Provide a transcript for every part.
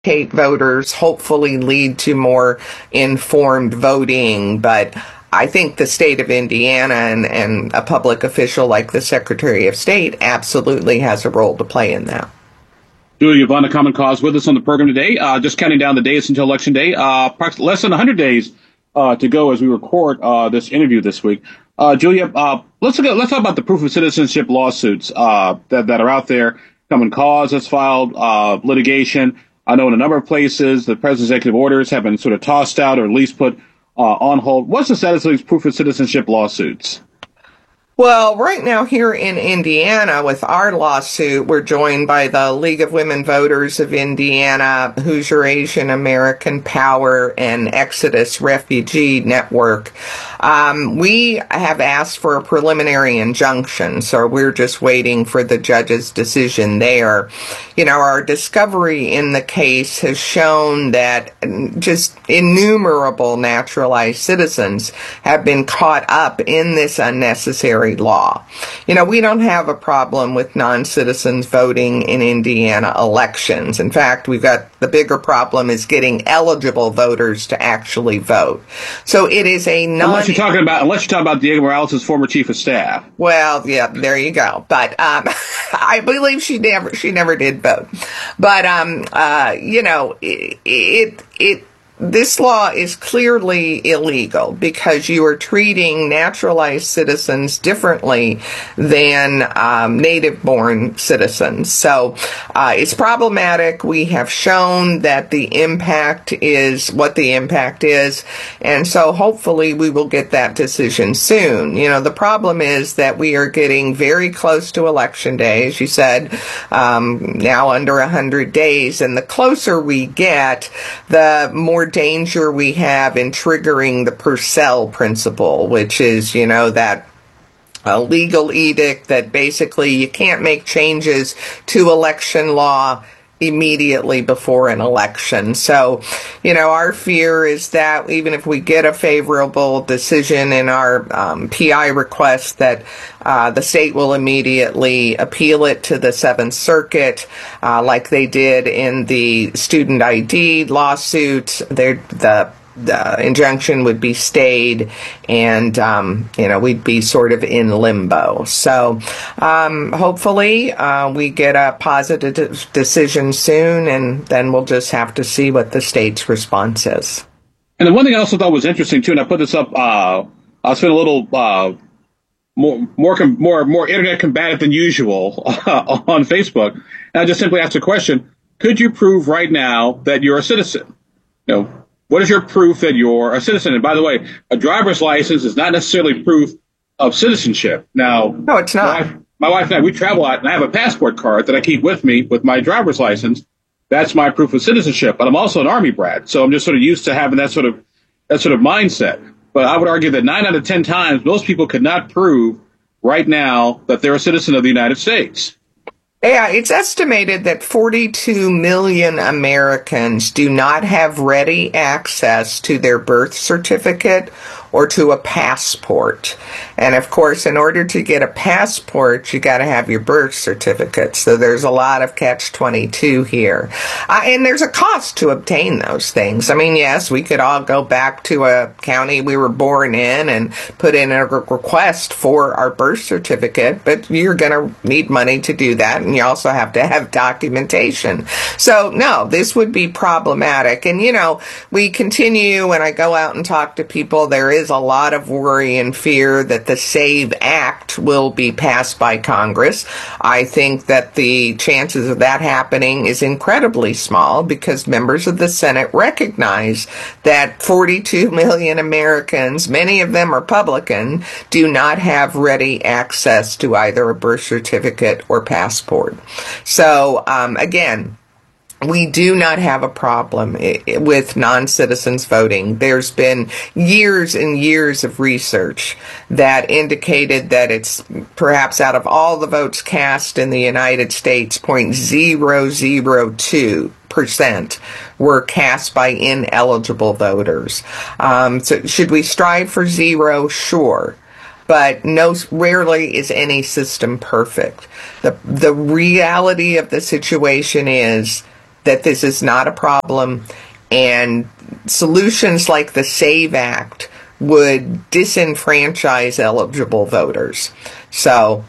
voters, hopefully lead to more informed voting. But I think the state of Indiana and a public official like the Secretary of State absolutely has a role to play in that. Julia Yvonne, Common Cause, with us on the program today. Just counting down the days until Election Day. Approximately less than 100 days to go as we record this interview this week. Julia, let's talk about the proof of citizenship lawsuits that are out there. Common Cause has filed litigation. I know in a number of places the president's executive orders have been sort of tossed out or at least put on hold. What's the status of these proof of citizenship lawsuits? Well, right now here in Indiana with our lawsuit, we're joined by the League of Women Voters of Indiana, Hoosier Asian American Power, and Exodus Refugee Network. We have asked for a preliminary injunction, so we're just waiting for the judge's decision there. You know, our discovery in the case has shown that just innumerable naturalized citizens have been caught up in this unnecessary law. You know, we don't have a problem with non-citizens voting in Indiana elections. In fact, we've got the bigger problem is getting eligible voters to actually vote. So it is a unless you're talking about Diego Morales' former chief of staff. Well, yeah, there you go. But I believe she never did vote. But you know, this law is clearly illegal because you are treating naturalized citizens differently than native-born citizens. So it's problematic. We have shown that the impact is what the impact is, and so hopefully we will get that decision soon. You know, the problem is that we are getting very close to Election Day, as you said, now under 100 days, and the closer we get, the more danger we have in triggering the Purcell principle, which is, you know, that a legal edict that basically you can't make changes to election law immediately before an election. So, you know, our fear is that even if we get a favorable decision in our PI request, that the state will immediately appeal it to the Seventh Circuit, like they did in the student ID lawsuit. The injunction would be stayed, and you know, we'd be sort of in limbo. So hopefully we get a positive decision soon, and then we'll just have to see what the state's response is. And the one thing I also thought was interesting too, and I put this up, I spent a little more internet combative than usual on Facebook, and I just simply asked a question: could you prove right now that you're a citizen? You know, what is your proof that you're a citizen? And by the way, a driver's license is not necessarily proof of citizenship. Now, no, it's not. My wife and I, we travel out, and I have a passport card that I keep with me with my driver's license. That's my proof of citizenship. But I'm also an Army brat, so I'm just sort of used to having that sort of mindset. But I would argue that 9 out of 10 times, most people could not prove right now that they're a citizen of the United States. Yeah, it's estimated that 42 million Americans do not have ready access to their birth certificate or to a passport. And of course, in order to get a passport, you got to have your birth certificate. So there's a lot of catch-22 here. And there's a cost to obtain those things. I mean, yes, we could all go back to a county we were born in and put in a request for our birth certificate, but you're going to need money to do that, and you also have to have documentation. So, no, this would be problematic. And, you know, we continue, when I go out and talk to people, there is a lot of worry and fear that the SAVE Act will be passed by Congress. I think that the chances of that happening is incredibly small because members of the Senate recognize that 42 million Americans, many of them Republican, do not have ready access to either a birth certificate or passport. So, again, we do not have a problem with non-citizens voting. There's been years and years of research that indicated that it's perhaps out of all the votes cast in the United States, 0.002% were cast by ineligible voters. So should we strive for zero? Sure. But rarely is any system perfect. The reality of the situation is that this is not a problem, and solutions like the SAVE Act would disenfranchise eligible voters. So,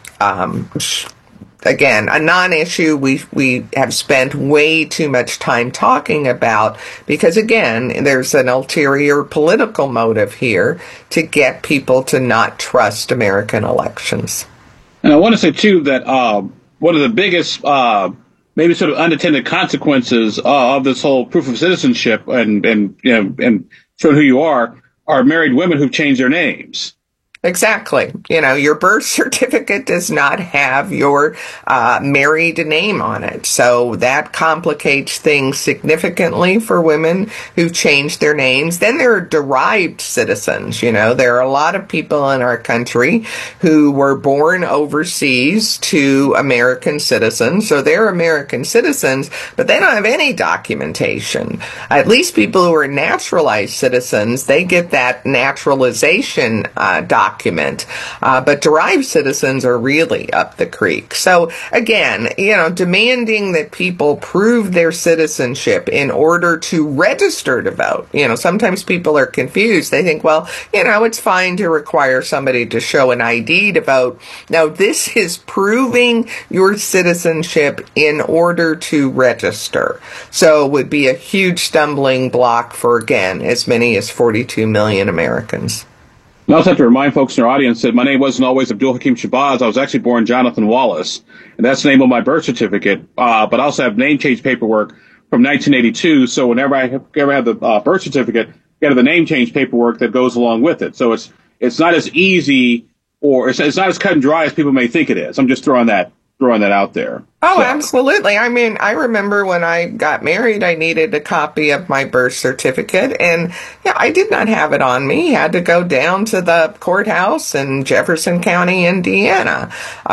again, a non-issue we have spent way too much time talking about because, again, there's an ulterior political motive here to get people to not trust American elections. And I want to say, too, that one of the biggest maybe sort of unintended consequences of this whole proof of citizenship and showing who you are married women who've changed their names. Exactly. Your birth certificate does not have your married name on it. So that complicates things significantly for women who've changed their names. Then there are derived citizens. There are a lot of people in our country who were born overseas to American citizens. So they're American citizens, but they don't have any documentation. At least people who are naturalized citizens, they get that naturalization document. But derived citizens are really up the creek. So again, demanding that people prove their citizenship in order to register to vote. Sometimes people are confused. They think, well, it's fine to require somebody to show an ID to vote. Now, this is proving your citizenship in order to register. So it would be a huge stumbling block for, again, as many as 42 million Americans. I also have to remind folks in our audience that my name wasn't always Abdul Hakim Shabazz. I was actually born Jonathan Wallace, and that's the name on my birth certificate. But I also have name change paperwork from 1982. So whenever I ever have the birth certificate, you have the name change paperwork that goes along with it. So it's not as easy or it's not as cut and dry as people may think it is. I'm just throwing that out there. Oh, so. Absolutely. I mean, I remember when I got married, I needed a copy of my birth certificate, and I did not have it on me. I had to go down to the courthouse in Jefferson County, Indiana.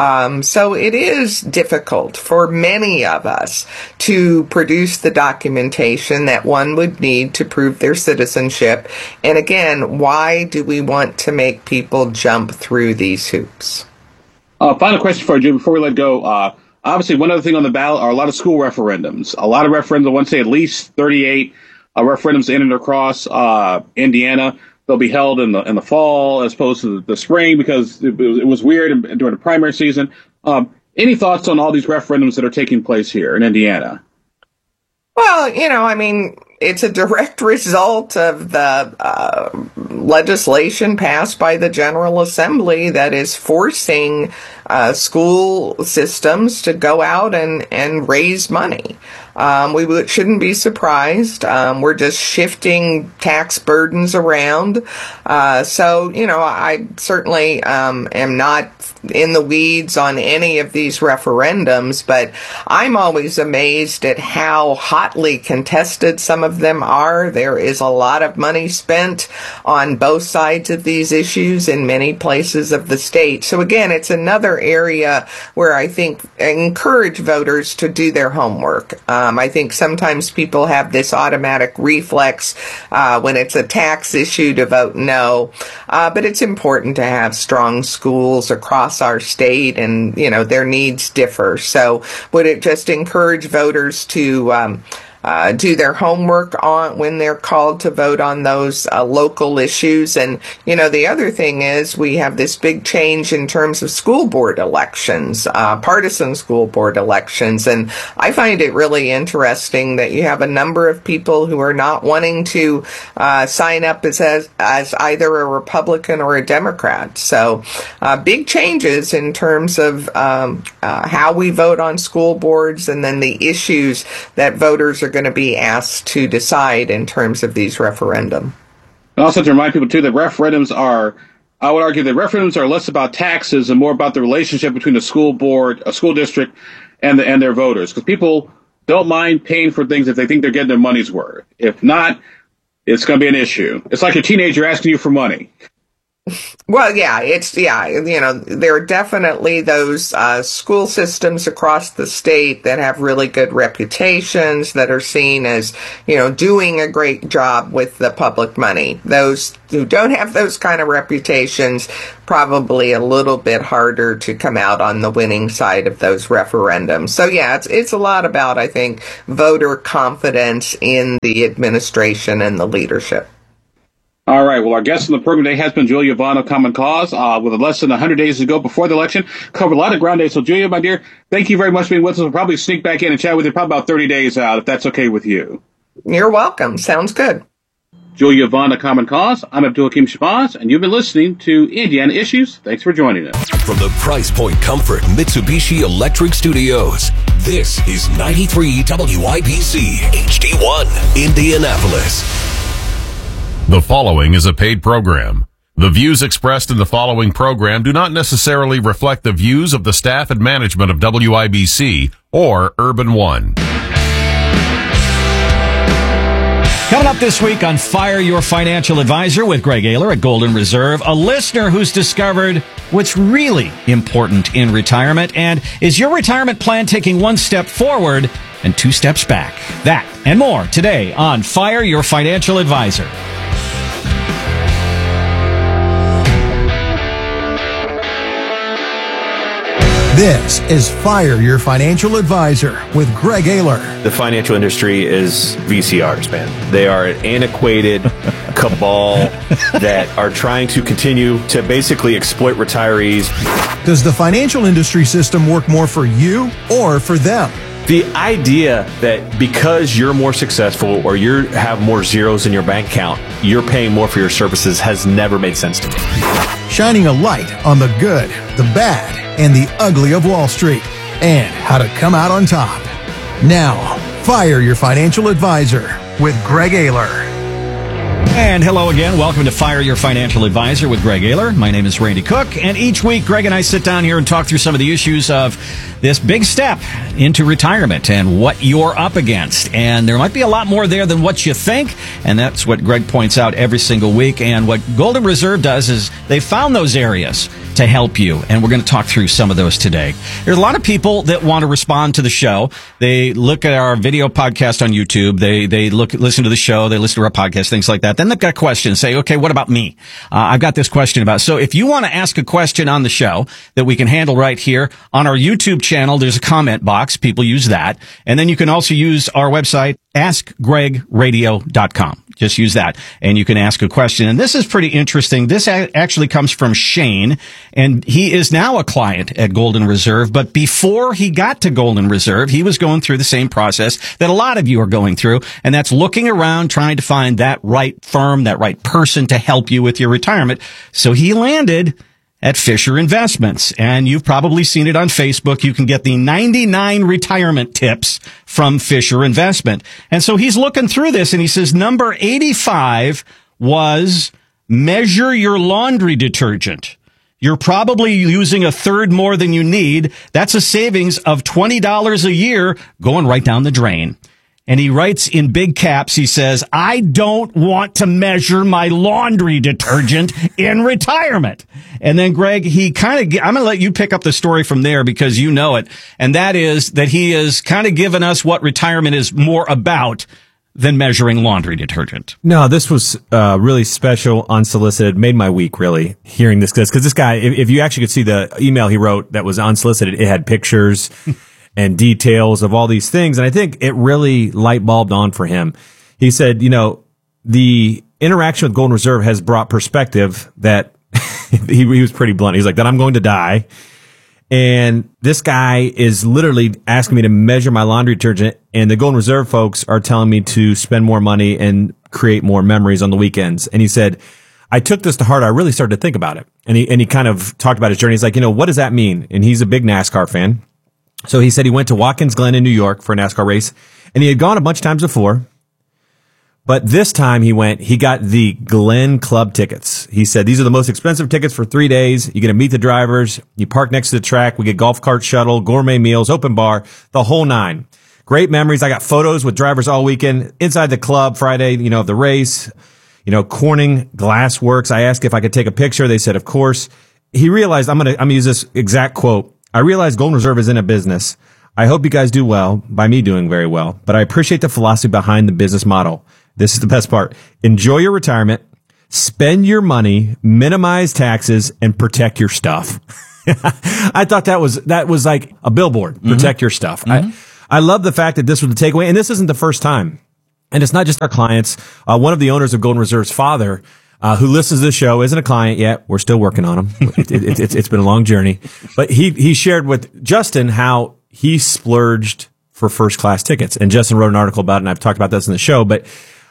So it is difficult for many of us to produce the documentation that one would need to prove their citizenship. And again, why do we want to make people jump through these hoops? Final question for you before we let go. Obviously, one other thing on the ballot are a lot of school referendums. A lot of referendums, I want to say at least 38 referendums in and across Indiana. They'll be held in the fall as opposed to the spring because it was weird during the primary season. Any thoughts on all these referendums that are taking place here in Indiana? Well, it's a direct result of the legislation passed by the General Assembly that is forcing school systems to go out and raise money. We shouldn't be surprised. We're just shifting tax burdens around. So, I certainly am not in the weeds on any of these referendums, but I'm always amazed at how hotly contested some of them are. There is a lot of money spent on both sides of these issues in many places of the state. So again, it's another area where I think encourage voters to do their homework. I think sometimes people have this automatic reflex when it's a tax issue to vote no, but it's important to have strong schools across our state, and their needs differ. So would it just encourage voters to do their homework on when they're called to vote on those local issues? And the other thing is we have this big change in terms of school board elections, partisan school board elections, and I find it really interesting that you have a number of people who are not wanting to sign up as either a Republican or a Democrat. So big changes in terms of how we vote on school boards, and then the issues that voters are going to be asked to decide in terms of these referendum. And also to remind people, too, that I would argue that referendums are less about taxes and more about the relationship between a school board, a school district, and their voters. Because people don't mind paying for things if they think they're getting their money's worth. If not, it's going to be an issue. It's like a teenager asking you for money. Well, there are definitely those school systems across the state that have really good reputations that are seen as, doing a great job with the public money. Those who don't have those kind of reputations, probably a little bit harder to come out on the winning side of those referendums. So yeah, it's a lot about, I think, voter confidence in the administration and the leadership. All right. Well, our guest on the program today has been Julia Vaughn of Common Cause, with less than 100 days to go before the election. Covered a lot of ground today. So, Julia, my dear, thank you very much for being with us. We'll probably sneak back in and chat with you probably about 30 days out, if that's okay with you. You're welcome. Sounds good. Julia Vaughn of Common Cause. I'm Abdul Hakim Shabazz, and you've been listening to Indiana Issues. Thanks for joining us. From the Price Point Comfort Mitsubishi Electric Studios, this is 93 WIBC HD1, Indianapolis. The following is a paid program. The views expressed in the following program do not necessarily reflect the views of the staff and management of WIBC or Urban One. Coming up this week on Fire Your Financial Advisor with Greg Ayler at Golden Reserve, a listener who's discovered what's really important in retirement. And is your retirement plan taking one step forward and two steps back? That and more today on Fire Your Financial Advisor. This is Fire Your Financial Advisor with Greg Ayler. The financial industry is VCRs, man. They are an antiquated cabal that are trying to continue to basically exploit retirees. Does the financial industry system work more for you or for them? The idea that because you're more successful or you have more zeros in your bank account, you're paying more for your services has never made sense to me. Shining a light on the good, the bad, and the ugly of Wall Street, and how to come out on top. Now, Fire Your Financial Advisor with Greg Ayler. And hello again. Welcome to Fire Your Financial Advisor with Greg Ayler. My name is Randy Cook, and each week Greg and I sit down here and talk through some of the issues of this big step into retirement and what you're up against. And there might be a lot more there than what you think, and that's what Greg points out every single week. And what Golden Reserve does is they found those areas to help you, and we're going to talk through some of those today. There's a lot of people that want to respond to the show. They look at our video podcast on YouTube. They listen to the show. They listen to our podcast, things like that. Then they've got questions. Say, okay, what about me? I've got this question about. So if you want to ask a question on the show that we can handle right here on our YouTube channel, there's a comment box. People use that. And then you can also use our website, AskGregRadio.com. Just use that, and you can ask a question. And this is pretty interesting. This actually comes from Shane, and he is now a client at Golden Reserve. But before he got to Golden Reserve, he was going through the same process that a lot of you are going through, and that's looking around, trying to find that right firm, that right person to help you with your retirement. So he landed at Fisher Investments, and you've probably seen it on Facebook. You can get the 99 retirement tips from Fisher Investment. And so he's looking through this, and he says number 85 was measure your laundry detergent. You're probably using a third more than you need. That's a savings of $20 a year going right down the drain. And he writes in big caps, he says, I don't want to measure my laundry detergent in retirement. And then, Greg, I'm going to let you pick up the story from there because you know it. And that is that he is kind of given us what retirement is more about than measuring laundry detergent. No, this was really special, unsolicited, made my week, really, hearing this. Because this guy, if you actually could see the email he wrote that was unsolicited, it had pictures and details of all these things. And I think it really light bulbed on for him. He said, the interaction with Golden Reserve has brought perspective that he was pretty blunt. He's like, that I'm going to die. And this guy is literally asking me to measure my laundry detergent. And the Golden Reserve folks are telling me to spend more money and create more memories on the weekends. And he said, I took this to heart. I really started to think about it. And he kind of talked about his journey. He's like, what does that mean? And he's a big NASCAR fan. So he said he went to Watkins Glen in New York for a NASCAR race, and he had gone a bunch of times before. But this time he got the Glen Club tickets. He said, these are the most expensive tickets for 3 days. You get to meet the drivers. You park next to the track. We get golf cart shuttle, gourmet meals, open bar, the whole nine. Great memories. I got photos with drivers all weekend inside the club Friday, of the race. Corning Glass Works. I asked if I could take a picture. They said, of course. He realized, I'm going to use this exact quote. I realize Golden Reserve is in a business. I hope you guys do well by me doing very well, but I appreciate the philosophy behind the business model. This is the best part. Enjoy your retirement, spend your money, minimize taxes, and protect your stuff. I thought that was like a billboard. Protect your stuff. I love the fact that this was the takeaway, and this isn't the first time. And it's not just our clients. One of the owners of Golden Reserve's father, who listens to the show, isn't a client yet. We're still working on him. It's been a long journey. But he shared with Justin how he splurged for first class tickets. And Justin wrote an article about it, and I've talked about this in the show. But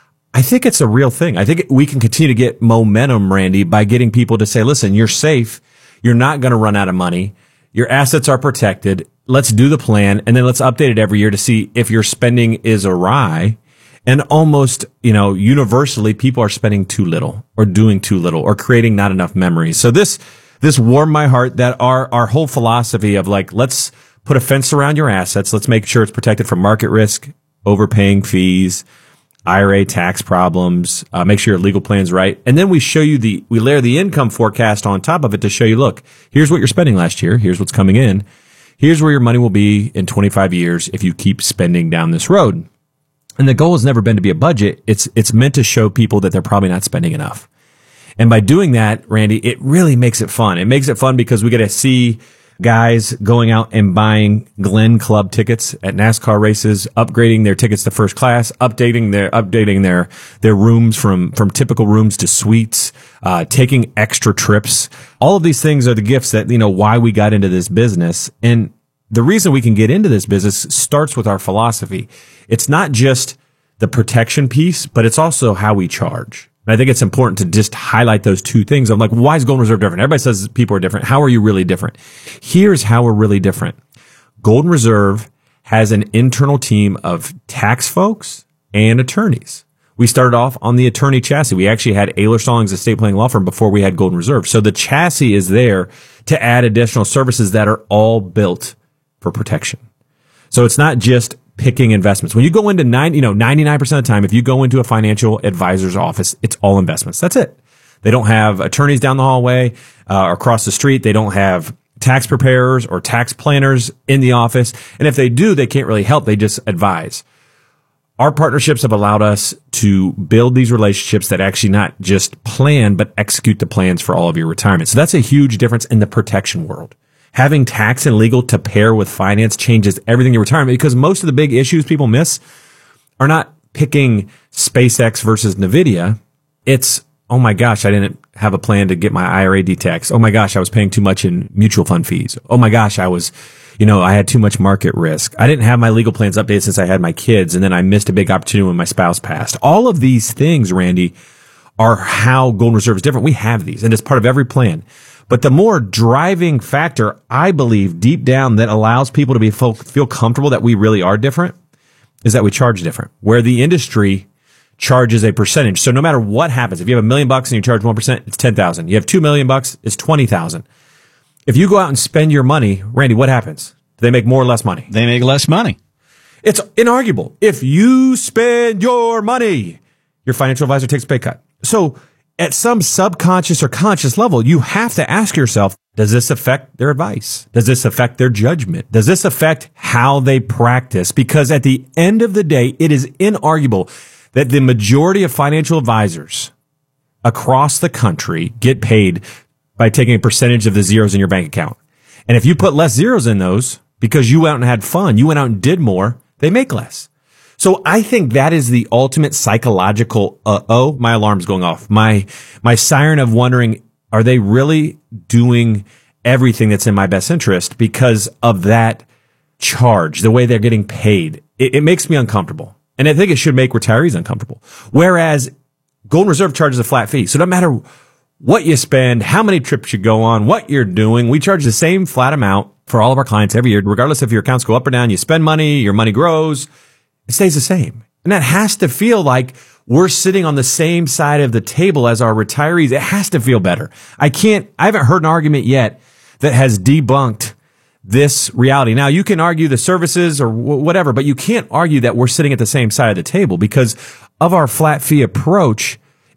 I think it's a real thing. I think we can continue to get momentum, Randy, by getting people to say, listen, you're safe. You're not going to run out of money. Your assets are protected. Let's do the plan, and then let's update it every year to see if your spending is awry. And almost, universally, people are spending too little or doing too little or creating not enough memories. So this warmed my heart that our whole philosophy of like, let's put a fence around your assets. Let's make sure it's protected from market risk, overpaying fees, IRA tax problems, make sure your legal plan's right. And then we layer the income forecast on top of it to show you, look, here's what you're spending last year. Here's what's coming in. Here's where your money will be in 25 years if you keep spending down this road. And the goal has never been to be a budget. It's meant to show people that they're probably not spending enough. And by doing that, Randy, it really makes it fun. It makes it fun because we get to see guys going out and buying Glen Club tickets at NASCAR races, upgrading their tickets to first class, updating their rooms from typical rooms to suites, taking extra trips. All of these things are the gifts that, why we got into this business. And the reason we can get into this business starts with our philosophy. It's not just the protection piece, but it's also how we charge. And I think it's important to just highlight those two things. I'm like, why is Golden Reserve different? Everybody says people are different. How are you really different? Here's how we're really different. Golden Reserve has an internal team of tax folks and attorneys. We started off on the attorney chassis. We actually had Ayler Stallings estate planning law firm before we had Golden Reserve. So the chassis is there to add additional services that are all built for protection. So it's not just picking investments. When you go into 99% of the time, if you go into a financial advisor's office, it's all investments. That's it. They don't have attorneys down the hallway or across the street. They don't have tax preparers or tax planners in the office. And if they do, they can't really help. They just advise. Our partnerships have allowed us to build these relationships that actually not just plan, but execute the plans for all of your retirement. So that's a huge difference in the protection world. Having tax and legal to pair with finance changes everything in retirement because most of the big issues people miss are not picking SpaceX versus NVIDIA. It's, oh my gosh, I didn't have a plan to get my IRA de-taxed. Oh my gosh, I was paying too much in mutual fund fees. Oh my gosh, I had too much market risk. I didn't have my legal plans updated since I had my kids, and then I missed a big opportunity when my spouse passed. All of these things, Randy, are how Golden Reserve is different. We have these, and it's part of every plan. But the more driving factor, I believe, deep down that allows people to feel comfortable that we really are different is that we charge different. Where the industry charges a percentage. So no matter what happens, if you have $1 million and you charge 1%, it's $10,000. You have $2 million, it's $20,000. If you go out and spend your money, Randy, what happens? Do they make more or less money? They make less money. It's inarguable. If you spend your money, your financial advisor takes a pay cut. So at some subconscious or conscious level, you have to ask yourself, does this affect their advice? Does this affect their judgment? Does this affect how they practice? Because at the end of the day, it is inarguable that the majority of financial advisors across the country get paid by taking a percentage of the zeros in your bank account. And if you put less zeros in those because you went out and had fun, you went out and did more, they make less. So I think that is the ultimate psychological, my alarm's going off. My siren of wondering, are they really doing everything that's in my best interest because of that charge, the way they're getting paid? It makes me uncomfortable. And I think it should make retirees uncomfortable. Whereas Golden Reserve charges a flat fee. So no matter what you spend, how many trips you go on, what you're doing, we charge the same flat amount for all of our clients every year, regardless if your accounts go up or down, you spend money, your money grows. It stays the same. And that has to feel like we're sitting on the same side of the table as our retirees. It has to feel better. I haven't heard an argument yet that has debunked this reality. Now, you can argue the services or whatever, but you can't argue that we're sitting at the same side of the table because of our flat fee approach.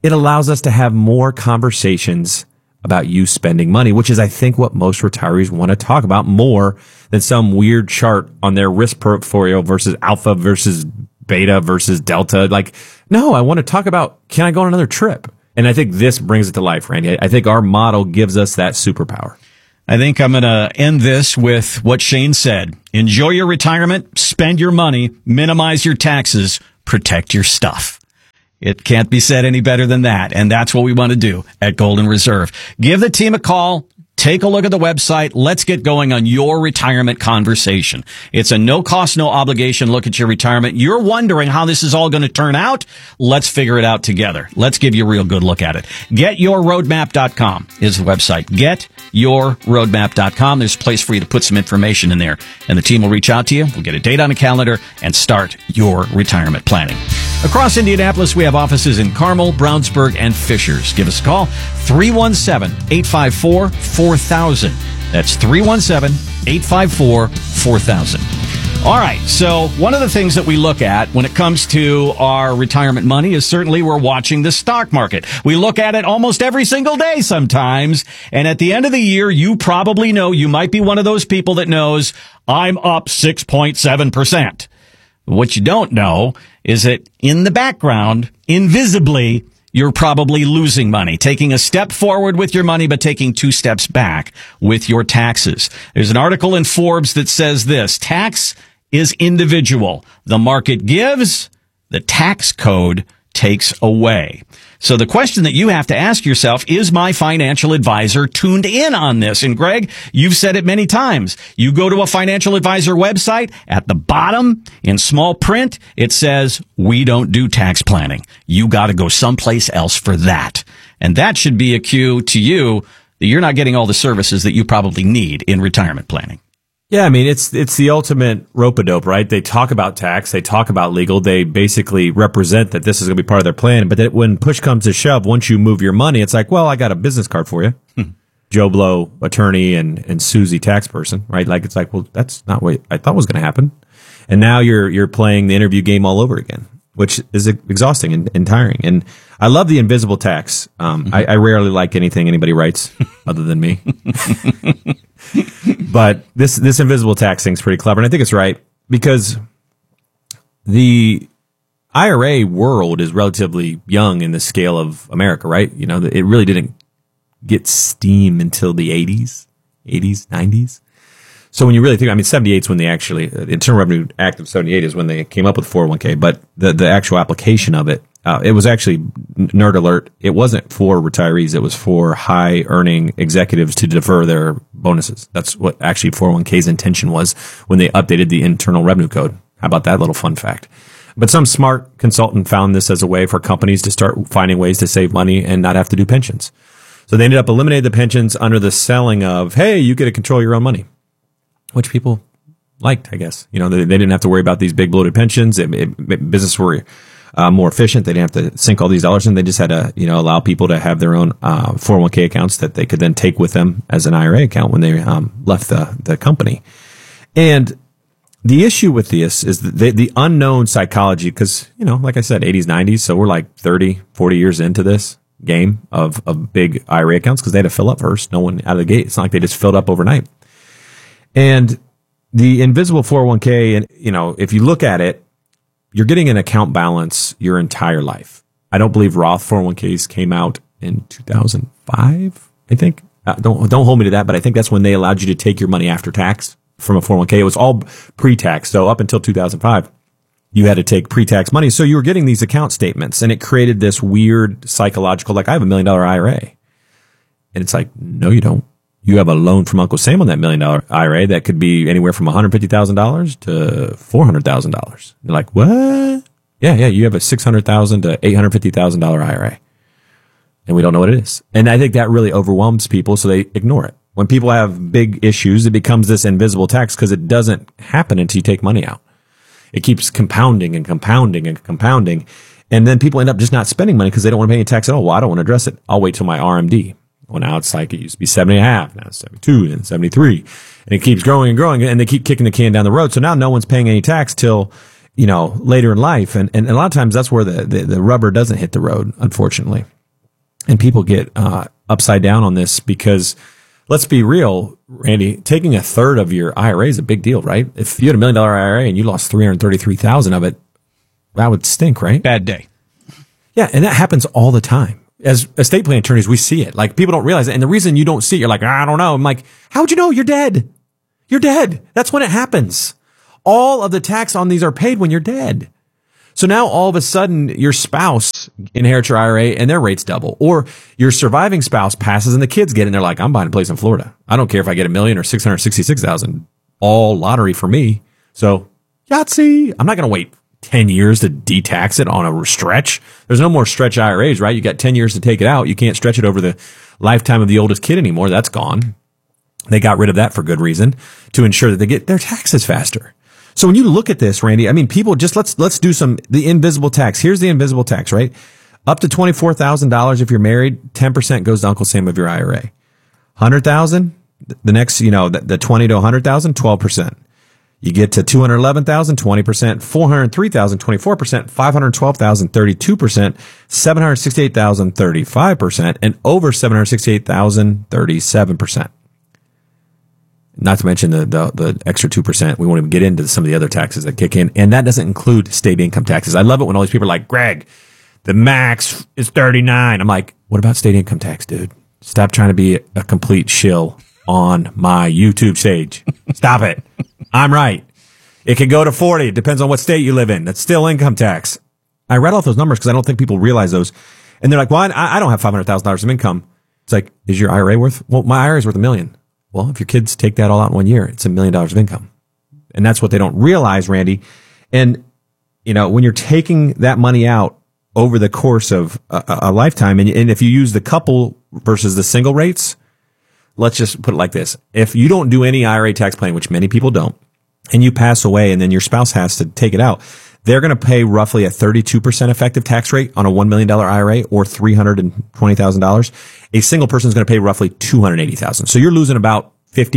it allows us to have more conversations about you spending money, which is, I think, what most retirees want to talk about more than some weird chart on their risk portfolio versus alpha versus beta versus delta. Like, no, I want to talk about, can I go on another trip? And I think this brings it to life, Randy. I think our model gives us that superpower. I think I'm going to end this with what Shane said. Enjoy your retirement, spend your money, minimize your taxes, protect your stuff. It can't be said any better than that. And that's what we want to do at Golden Reserve. Give the team a call. Take a look at the website. Let's get going on your retirement conversation. It's a no cost, no obligation look at your retirement. You're wondering how this is all going to turn out. Let's figure it out together. Let's give you a real good look at it. GetYourRoadmap.com is the website. GetYourRoadmap.com. There's a place for you to put some information in there, and the team will reach out to you. We'll get a date on a calendar and start your retirement planning. Across Indianapolis, we have offices in Carmel, Brownsburg, and Fishers. Give us a call, 317-854-4000. That's 317-854-4000. All right, so one of the things that we look at when it comes to our retirement money is certainly we're watching the stock market. We look at it almost every single day sometimes, and at the end of the year, you probably know, you might be one of those people that knows, I'm up 6.7%. What you don't know is that in the background, invisibly, you're probably losing money, taking a step forward with your money, but taking 2 steps back with your taxes. There's an article in Forbes that says this: tax is individual. The market gives, the tax code takes away. So the question that you have to ask yourself, is my financial advisor tuned in on this? And Greg, you've said it many times. You go to a financial advisor website, at the bottom in small print, it says, we don't do tax planning. You got to go someplace else for that. And that should be a cue to you that you're not getting all the services that you probably need in retirement planning. Yeah, I mean, it's the ultimate rope-a-dope, right? They talk about tax, they talk about legal, they basically represent that this is going to be part of their plan. But then when push comes to shove, once you move your money, it's like, well, I got a business card for you. Joe Blow, attorney, and Susie, tax person, right? Like, it's like, well, that's not what I thought was going to happen. And now you're playing the interview game all over again, which is exhausting and tiring. And I love the invisible tax. I rarely like anything anybody writes other than me. But this invisible tax thing's pretty clever, and I think it's right because the IRA world is relatively young in the scale of America, right? You know, it really didn't get steam until the 80s, 90s. So when you really think, I mean, 78 is when they actually, Internal Revenue Act of 78 is when they came up with 401k, but the actual application of it, it was actually, nerd alert, it wasn't for retirees. It was for high earning executives to defer their bonuses. That's what actually 401k's intention was when they updated the Internal Revenue Code. How about that little fun fact? But some smart consultant found this as a way for companies to start finding ways to save money and not have to do pensions. So they ended up eliminating the pensions under the selling of, hey, you get to control your own money, which people liked, I guess. You know, they didn't have to worry about these big bloated pensions. Business were more efficient. They didn't have to sink all these dollars in. They just had to, you know, allow people to have their own 401k accounts that they could then take with them as an IRA account when they left the company. And the issue with this is the unknown psychology, because, you know, like I said, 80s, 90s, so we're like 30, 40 years into this game of big IRA accounts because they had to fill up first. No one out of the gate. It's not like they just filled up overnight. And the invisible 401k, and, you know, if you look at it, you're getting an account balance your entire life. I don't believe Roth 401ks came out in 2005, I think. Don't hold me to that, but I think that's when they allowed you to take your money after tax from a 401k. It was all pre-tax. So up until 2005, you had to take pre-tax money. So you were getting these account statements, and it created this weird psychological, like, I have $1 million IRA. And it's like, no, you don't. You have a loan from Uncle Sam on that $1 million IRA that could be anywhere from $150,000 to $400,000. You're like, what? Yeah, you have a $600,000 to $850,000 IRA. And we don't know what it is. And I think that really overwhelms people, so they ignore it. When people have big issues, it becomes this invisible tax because it doesn't happen until you take money out. It keeps compounding and compounding and compounding. And then people end up just not spending money because they don't want to pay any tax at all. Well, I don't want to address it. I'll wait till my RMD. Well, now it's like it used to be 70.5, now it's 72 and 73. And it keeps growing and growing, and they keep kicking the can down the road. So now no one's paying any tax till later in life. And a lot of times that's where the rubber doesn't hit the road, unfortunately. And people get upside down on this because, let's be real, Randy, taking a third of your IRA is a big deal, right? If you had $1 million IRA and you lost $333,000 of it, that would stink, right? Bad day. Yeah, and that happens all the time. As estate plan attorneys, we see it. Like, people don't realize it. And the reason you don't see it, you're like, I don't know. I'm like, how would you know? You're dead. You're dead. That's when it happens. All of the tax on these are paid when you're dead. So now all of a sudden your spouse inherits your IRA and their rates double, or your surviving spouse passes and the kids get it and they're like, I'm buying a place in Florida. I don't care if I get $1 million or 666,000, all lottery for me. So Yahtzee, I'm not going to wait 10 years to detax it on a stretch. There's no more stretch IRAs, right? You got 10 years to take it out. You can't stretch it over the lifetime of the oldest kid anymore. That's gone. They got rid of that for good reason, to ensure that they get their taxes faster. So when you look at this, Randy, I mean, people just let's do the invisible tax. Here's the invisible tax, right? Up to $24,000 if you're married, 10% goes to Uncle Sam of your IRA. 100,000, the next, the 20 to 100,000, 12%. You get to 211,000, 20%, 403,000, 24%, 512,000, 32%, 768,000, 35%, and over 768,000, 37%. Not to mention the extra 2%. We won't even get into some of the other taxes that kick in. And that doesn't include state income taxes. I love it when all these people are like, Greg, the max is 39. I'm like, what about state income tax, dude? Stop trying to be a complete shill on my YouTube stage. Stop it. I'm right. It could go to 40. It depends on what state you live in. That's still income tax. I read off those numbers because I don't think people realize those. And they're like, well, I don't have $500,000 of income. It's like, is your IRA worth? Well, my IRA is worth $1 million. Well, if your kids take that all out in 1 year, it's $1 million of income. And that's what they don't realize, Randy. And, when you're taking that money out over the course of a lifetime, and if you use the couple versus the single rates, let's just put it like this. If you don't do any IRA tax planning, which many people don't, and you pass away and then your spouse has to take it out, they're going to pay roughly a 32% effective tax rate on a $1 million IRA or $320,000. A single person is going to pay roughly $280,000. So you're losing about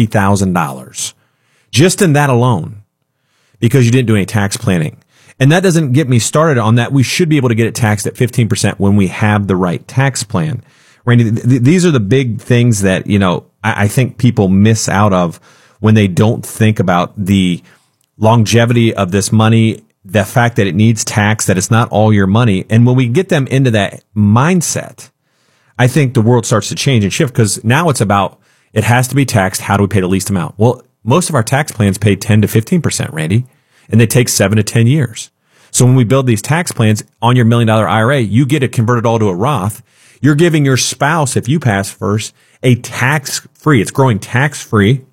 $50,000 just in that alone because you didn't do any tax planning. And that doesn't get me started on that. We should be able to get it taxed at 15% when we have the right tax plan. Randy, these are the big things that, I think people miss out of when they don't think about the longevity of this money, the fact that it needs tax, that it's not all your money. And when we get them into that mindset, I think the world starts to change and shift, because now it's about, it has to be taxed. How do we pay the least amount? Well, most of our tax plans pay 10 to 15%, Randy, and they take 7 to 10 years. So when we build these tax plans on your $1 million IRA, you get it converted all to a Roth. You're giving your spouse, if you pass first, a tax-free, it's growing tax-free,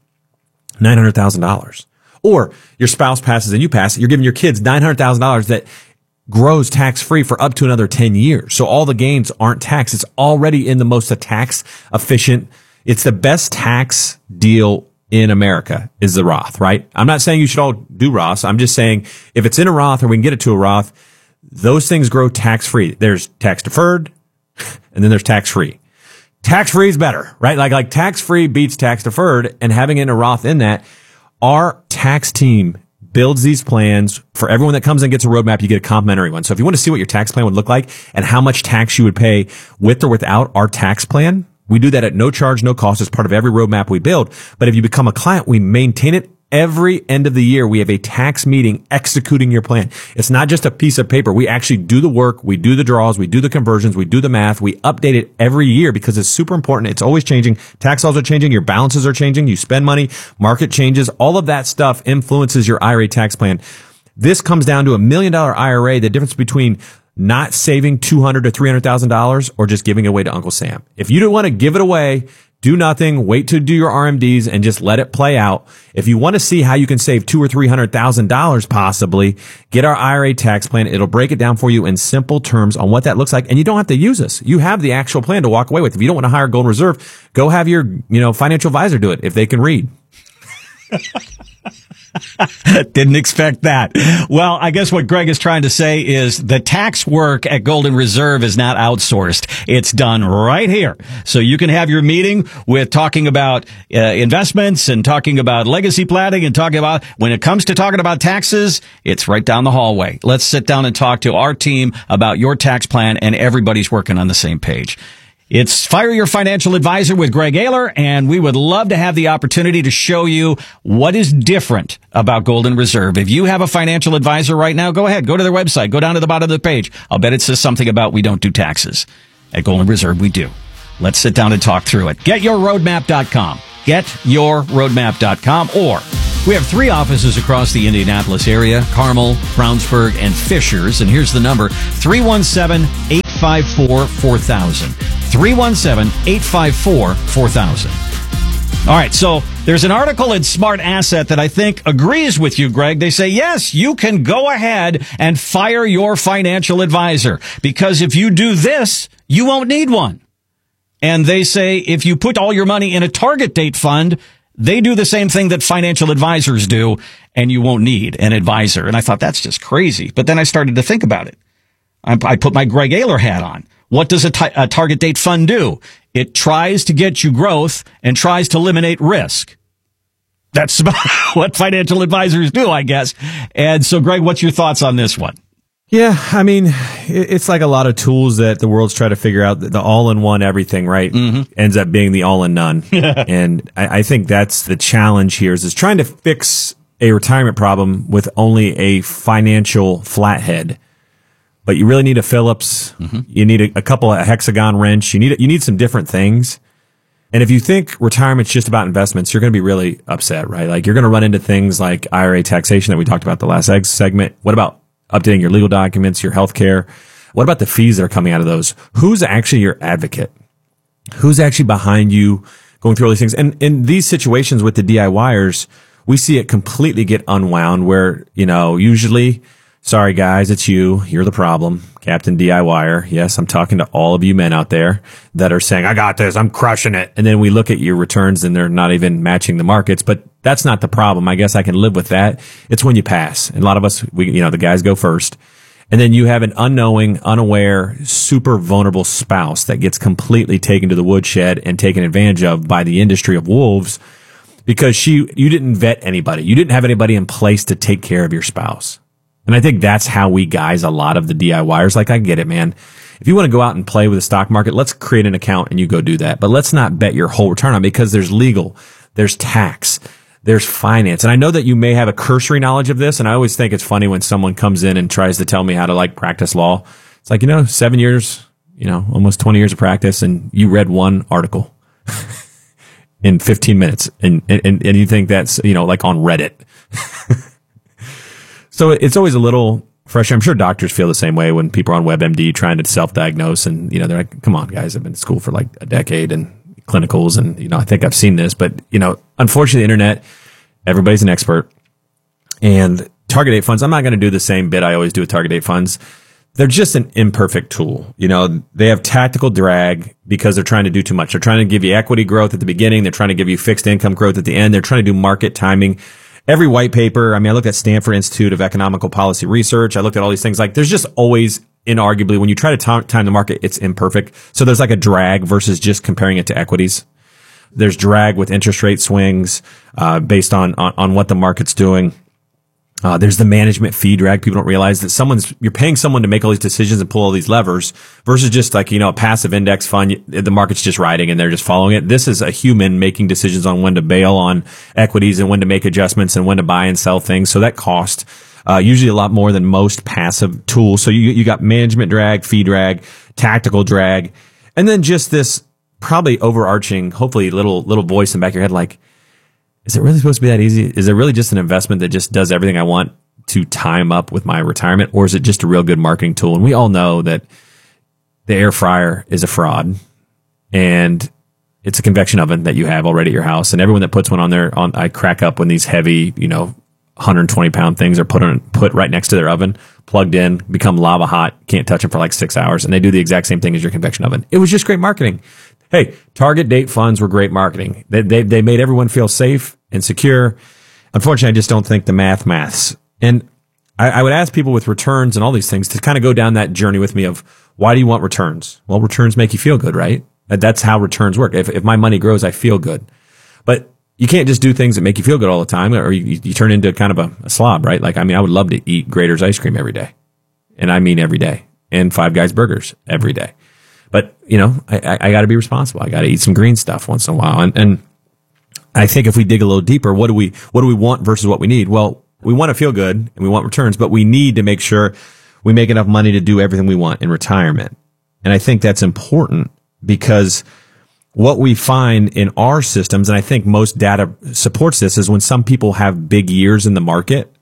$900,000. Or your spouse passes and you pass, you're giving your kids $900,000 that grows tax-free for up to another 10 years. So all the gains aren't taxed. It's already in the most tax efficient. It's the best tax deal in America is the Roth, right? I'm not saying you should all do Roths. I'm just saying if it's in a Roth or we can get it to a Roth, those things grow tax-free. There's tax deferred and then there's tax-free. Tax-free is better, right? Like tax-free beats tax deferred, and having in a Roth in that, our tax team builds these plans for everyone that comes and gets a roadmap. You get a complimentary one. So if you want to see what your tax plan would look like and how much tax you would pay with or without our tax plan, we do that at no charge, no cost as part of every roadmap we build. But if you become a client, we maintain it. Every end of the year, we have a tax meeting executing your plan. It's not just a piece of paper. We actually do the work. We do the draws. We do the conversions. We do the math. We update it every year because it's super important. It's always changing. Tax laws are changing. Your balances are changing. You spend money. Market changes. All of that stuff influences your IRA tax plan. This comes down to $1 million IRA, the difference between not saving $200,000 to $300,000 or just giving it away to Uncle Sam. If you don't want to give it away, do nothing, wait to do your RMDs and just let it play out. If you want to see how you can save $200,000 or $300,000 possibly, get our IRA tax plan. It'll break it down for you in simple terms on what that looks like. And you don't have to use us. You have the actual plan to walk away with. If you don't want to hire Golden Reserve, go have your, financial advisor do it if they can read. Didn't expect that. Well, I guess what Greg is trying to say is the tax work at Golden Reserve is not outsourced. It's done right here. So you can have your meeting with talking about investments and talking about legacy planning and talking about, when it comes to talking about taxes, it's right down the hallway. Let's sit down and talk to our team about your tax plan, and everybody's working on the same page. It's Fire Your Financial Advisor with Greg Ayler, and we would love to have the opportunity to show you what is different about Golden Reserve. If you have a financial advisor right now, go ahead, go to their website, go down to the bottom of the page. I'll bet it says something about we don't do taxes. At Golden Reserve, we do. Let's sit down and talk through it. GetYourRoadmap.com. GetYourRoadmap.com, or we have 3 offices across the Indianapolis area, Carmel, Brownsburg, and Fishers. And here's the number, 317-854-4000. 317-854-4000. All right, so there's an article in Smart Asset that I think agrees with you, Greg. They say, yes, you can go ahead and fire your financial advisor, because if you do this, you won't need one. And they say if you put all your money in a target date fund, they do the same thing that financial advisors do, and you won't need an advisor. And I thought, that's just crazy. But then I started to think about it. I put my Greg Ayler hat on. What does a target date fund do? It tries to get you growth and tries to eliminate risk. That's about what financial advisors do, I guess. And so, Greg, what's your thoughts on this one? Yeah, I mean, it's like a lot of tools that the world's trying to figure out. The all-in-one everything, right? Mm-hmm. Ends up being the all-in-none. And I think that's the challenge here is trying to fix a retirement problem with only a financial flathead. But you really need a Phillips. Mm-hmm. You need a couple of hexagon wrench. You need some different things. And if you think retirement's just about investments, you're going to be really upset, right? Like you're going to run into things like IRA taxation that we talked about the last segment. What about updating your legal documents, your health care? What about the fees that are coming out of those? Who's actually your advocate? Who's actually behind you going through all these things? And in these situations with the DIYers, we see it completely get unwound where, usually, sorry guys, it's you. You're the problem. Captain DIYer. Yes, I'm talking to all of you men out there that are saying, I got this, I'm crushing it. And then we look at your returns and they're not even matching the markets, but that's not the problem. I guess I can live with that. It's when you pass. And a lot of us, the guys go first. And then you have an unknowing, unaware, super vulnerable spouse that gets completely taken to the woodshed and taken advantage of by the industry of wolves because you didn't vet anybody. You didn't have anybody in place to take care of your spouse. And I think that's how we guys, a lot of the DIYers, like, I get it, man. If you want to go out and play with the stock market, let's create an account and you go do that. But let's not bet your whole return on it because there's legal, there's tax, there's finance. And I know that you may have a cursory knowledge of this. And I always think it's funny when someone comes in and tries to tell me how to practice law. It's like, 7 years, almost 20 years of practice. And you read one article in 15 minutes. And you think that's, like on Reddit. So it's always a little fresh. I'm sure doctors feel the same way when people are on WebMD trying to self-diagnose and, they're like, come on, guys, I've been in school for like a decade and clinicals and, I think I've seen this. But, unfortunately, the internet, everybody's an expert. And target date funds, I'm not going to do the same bit I always do with target date funds. They're just an imperfect tool. They have tactical drag because they're trying to do too much. They're trying to give you equity growth at the beginning. They're trying to give you fixed income growth at the end. They're trying to do market timing. Every white paper, I looked at Stanford Institute of Economical Policy Research. I looked at all these things. There's just always, inarguably, when you try to time the market, it's imperfect. So there's like a drag versus just comparing it to equities. There's drag with interest rate swings, based on what the market's doing. There's the management fee drag. People don't realize that you're paying someone to make all these decisions and pull all these levers versus just a passive index fund. The market's just riding and they're just following it. This is a human making decisions on when to bail on equities and when to make adjustments and when to buy and sell things. So that costs, usually a lot more than most passive tools. So you got management drag, fee drag, tactical drag, and then just this probably overarching, hopefully little voice in the back of your head like, is it really supposed to be that easy? Is it really just an investment that just does everything I want to time up with my retirement? Or is it just a real good marketing tool? And we all know that the air fryer is a fraud and it's a convection oven that you have already at your house. And everyone that puts one on there, I crack up when these heavy, 120-pound things are put right next to their oven, plugged in, become lava hot, can't touch them for like 6 hours. And they do the exact same thing as your convection oven. It was just great marketing. Hey, target date funds were great marketing. They made everyone feel safe and secure. Unfortunately, I just don't think the maths. And I would ask people with returns and all these things to kind of go down that journey with me of, why do you want returns? Well, returns make you feel good, right? That's how returns work. If my money grows, I feel good. But you can't just do things that make you feel good all the time, or you turn into kind of a slob, right? Like, I mean, I would love to eat Grater's ice cream every day. And I mean every day. And Five Guys burgers every day. But, you know, I got to be responsible. I got to eat some green stuff once in a while. And I think if we dig a little deeper, what do we want versus what we need? Well, we want to feel good and we want returns, but we need to make sure we make enough money to do everything we want in retirement. And I think that's important because what we find in our systems, and I think most data supports this, is when some people have big years in the market,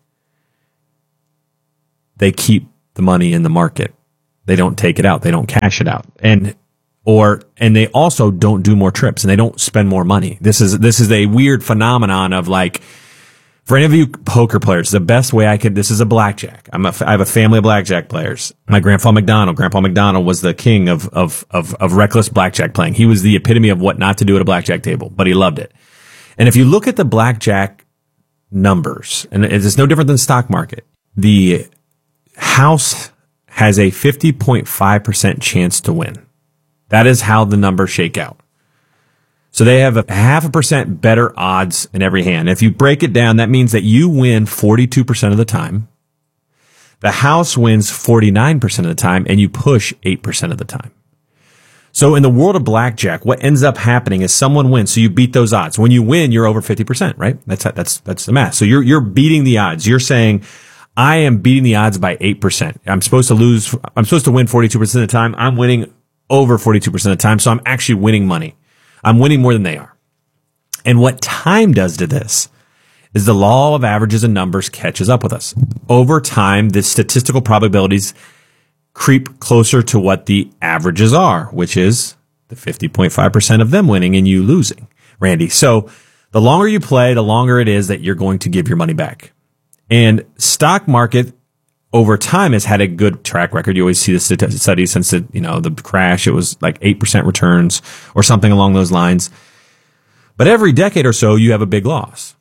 they keep the money in the market. They don't take it out. They don't cash it out. And they also don't do more trips and they don't spend more money. This is a weird phenomenon of, like, for any of you poker players, the best way this is a blackjack. I have a family of blackjack players. My Grandpa McDonald was the king of reckless blackjack playing. He was the epitome of what not to do at a blackjack table, but he loved it. And if you look at the blackjack numbers, and it's no different than the stock market, the house has a 50.5% chance to win. That is how the numbers shake out. So they have a 0.5% better odds in every hand. If you break it down, that means that you win 42% of the time. The house wins 49% of the time, and you push 8% of the time. So in the world of blackjack, what ends up happening is someone wins, so you beat those odds. When you win, you're over 50%, right? That's the math. So you're beating the odds. You're saying, I am beating the odds by 8%. I'm supposed to win 42% of the time. I'm winning over 42% of the time, so I'm actually winning money. I'm winning more than they are. And what time does to this is the law of averages and numbers catches up with us. Over time, the statistical probabilities creep closer to what the averages are, which is the 50.5% of them winning and you losing, Randy. So the longer you play, the longer it is that you're going to give your money back. And stock market over time has had a good track record. You always see the studies since the crash. It was like 8% returns or something along those lines. But every decade or so, you have a big loss.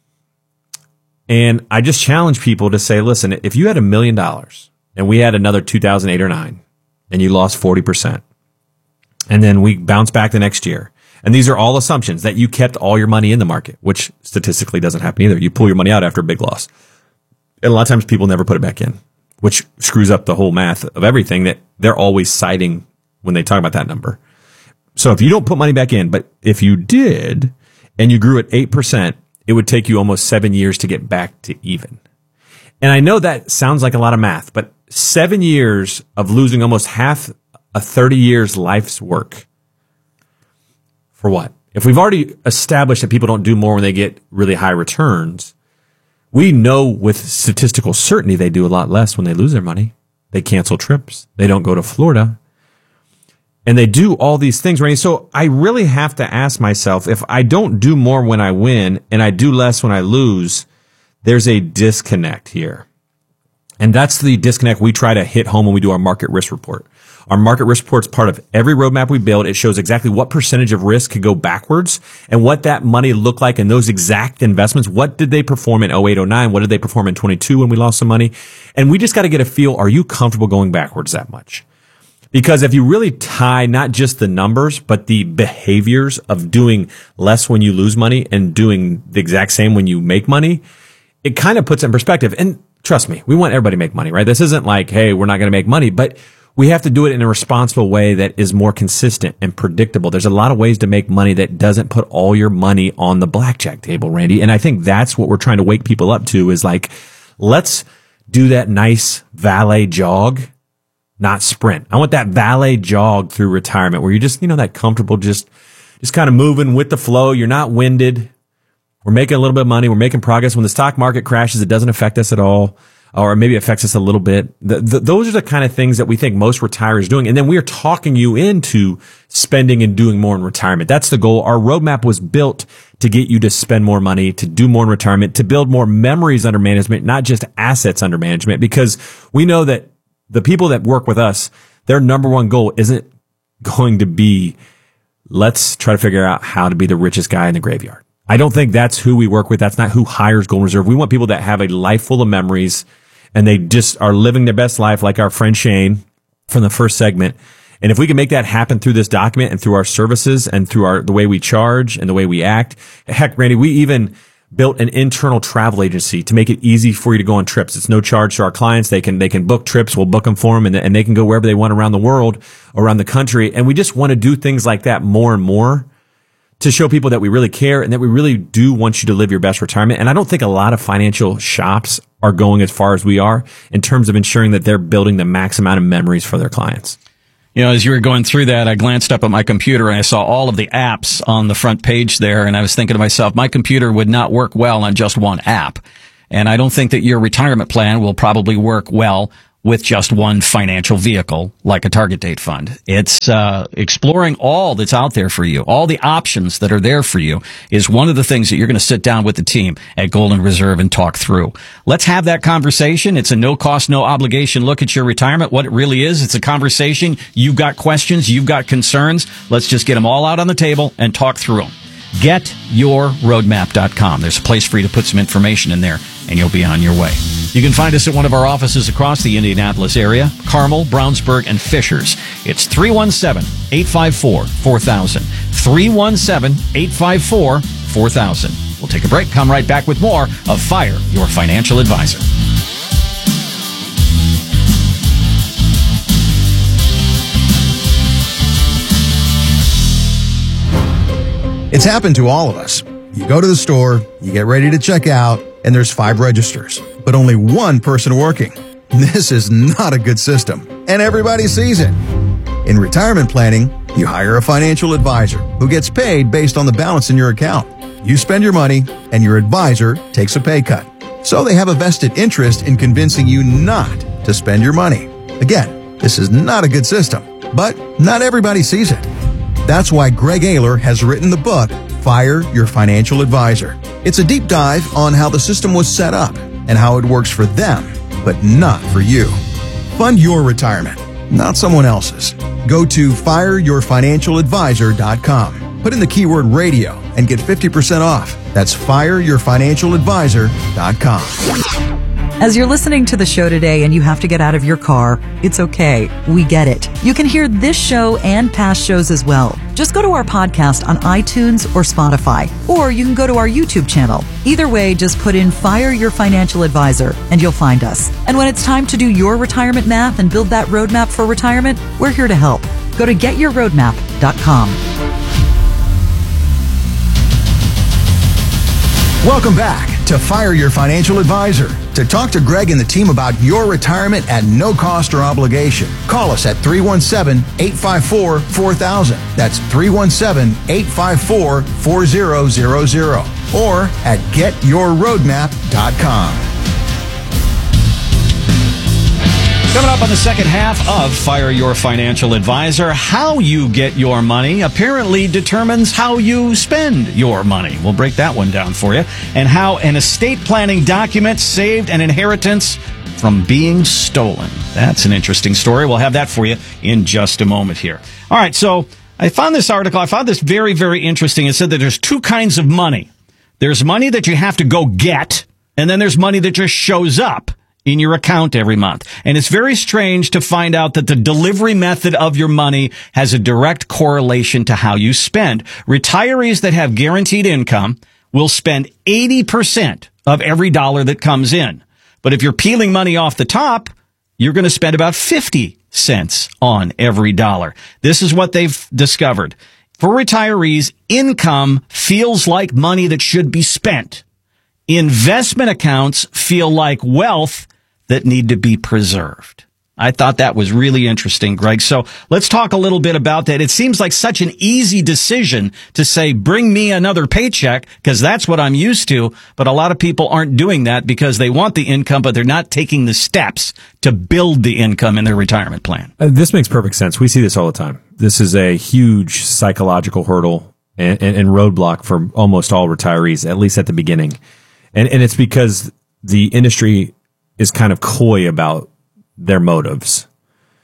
And I just challenge people to say, listen, if you had $1 million and we had another 2008 or 9 and you lost 40%, and then we bounce back the next year, and these are all assumptions that you kept all your money in the market, which statistically doesn't happen either. You pull your money out after a big loss. And a lot of times people never put it back in, which screws up the whole math of everything that they're always citing when they talk about that number. So if you don't put money back in, but if you did and you grew at 8%, it would take you almost 7 years to get back to even. And I know that sounds like a lot of math, but 7 years of losing almost half a 30 years life's work. For what? If we've already established that people don't do more when they get really high returns, we know with statistical certainty they do a lot less when they lose their money. They cancel trips. They don't go to Florida. And they do all these things, Randy. So I really have to ask myself, if I don't do more when I win and I do less when I lose, there's a disconnect here. And that's the disconnect we try to hit home when we do our market risk report. Our market risk report is part of every roadmap we build. It shows exactly what percentage of risk could go backwards and what that money looked like in those exact investments. What did they perform in 08, 09? What did they perform in 22 when we lost some money? And we just got to get a feel, are you comfortable going backwards that much? Because if you really tie not just the numbers, but the behaviors of doing less when you lose money and doing the exact same when you make money, it kind of puts it in perspective. And trust me, we want everybody to make money, right? This isn't like, hey, we're not going to make money, but we have to do it in a responsible way that is more consistent and predictable. There's a lot of ways to make money that doesn't put all your money on the blackjack table, Randy. And I think that's what we're trying to wake people up to is like, let's do that nice valet jog, not sprint. I want that valet jog through retirement where you're just, that comfortable, just kind of moving with the flow. You're not winded. We're making a little bit of money. We're making progress. When the stock market crashes, it doesn't affect us at all. Or maybe it affects us a little bit. Those are the kind of things that we think most retirees are doing. And then we are talking you into spending and doing more in retirement. That's the goal. Our roadmap was built to get you to spend more money, to do more in retirement, to build more memories under management, not just assets under management, because we know that the people that work with us, their number one goal isn't going to be, let's try to figure out how to be the richest guy in the graveyard. I don't think that's who we work with. That's not who hires Golden Reserve. We want people that have a life full of memories and they just are living their best life, like our friend Shane from the first segment. And if we can make that happen through this document and through our services and through the way we charge and the way we act. Heck, Randy, we even built an internal travel agency to make it easy for you to go on trips. It's no charge to our clients. They can book trips. We'll book them for them and they can go wherever they want around the world, around the country. And we just want to do things like that more and more to show people that we really care and that we really do want you to live your best retirement. And I don't think a lot of financial shops are going as far as we are in terms of ensuring that they're building the max amount of memories for their clients. You know, as you were going through that, I glanced up at my computer and I saw all of the apps on the front page there. And I was thinking to myself, my computer would not work well on just one app. And I don't think that your retirement plan will probably work well with just one financial vehicle like a target date fund. It's exploring all that's out there for you. All the options that are there for you is one of the things that you're going to sit down with the team at Golden Reserve and talk through. Let's have that conversation. It's a no cost, no obligation look at your retirement. What it really is, it's a conversation. You've got questions. You've got concerns. Let's just get them all out on the table and talk through them. GetYourRoadmap.com. There's a place for you to put some information in there, and you'll be on your way. You can find us at one of our offices across the Indianapolis area, Carmel, Brownsburg, and Fishers. It's 317-854-4000. 317-854-4000. We'll take a break, come right back with more of Fire Your Financial Advisor. It's happened to all of us. You go to the store, you get ready to check out, and there's 5 registers, but only one person working. This is not a good system, and everybody sees it. In retirement planning, you hire a financial advisor who gets paid based on the balance in your account. You spend your money, and your advisor takes a pay cut. So they have a vested interest in convincing you not to spend your money. Again, this is not a good system, but not everybody sees it. That's why Greg Ayler has written the book, Fire Your Financial Advisor. It's a deep dive on how the system was set up and how it works for them, but not for you. Fund your retirement, not someone else's. Go to fireyourfinancialadvisor.com. Put in the keyword radio and get 50% off. That's fireyourfinancialadvisor.com. As you're listening to the show today and you have to get out of your car, it's okay. We get it. You can hear this show and past shows as well. Just go to our podcast on iTunes or Spotify, or you can go to our YouTube channel. Either way, just put in Fire Your Financial Advisor and you'll find us. And when it's time to do your retirement math and build that roadmap for retirement, we're here to help. Go to GetYourRoadmap.com. Welcome back to Fire Your Financial Advisor. To talk to Greg and the team about your retirement at no cost or obligation, call us at 317-854-4000. That's 317-854-4000 or at GetYourRoadmap.com. Coming up on the second half of Fire Your Financial Advisor, how you get your money apparently determines how you spend your money. We'll break that one down for you. And how an estate planning document saved an inheritance from being stolen. That's an interesting story. We'll have that for you in just a moment here. All right, so I found this article. I found this very, very interesting. It said that there's 2 kinds of money. There's money that you have to go get, and then there's money that just shows up in your account every month. And it's very strange to find out that the delivery method of your money has a direct correlation to how you spend. Retirees that have guaranteed income will spend 80% of every dollar that comes in. But if you're peeling money off the top, you're going to spend about 50 cents on every dollar. This is what they've discovered. For retirees, income feels like money that should be spent. Investment accounts feel like wealth that need to be preserved. I thought that was really interesting, Greg. So let's talk a little bit about that. It seems like such an easy decision to say, bring me another paycheck, because that's what I'm used to. But a lot of people aren't doing that because they want the income, but they're not taking the steps to build the income in their retirement plan. This makes perfect sense. We see this all the time. This is a huge psychological hurdle and roadblock for almost all retirees, at least at the beginning. And it's because the industry is kind of coy about their motives.